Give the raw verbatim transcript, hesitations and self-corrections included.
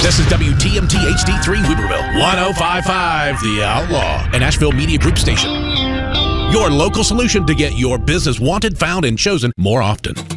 This is W T M T H D three Weaverville, one oh five point five The Outlaw, an Asheville Media Group station. Your local solution to get your business wanted, found, and chosen more often.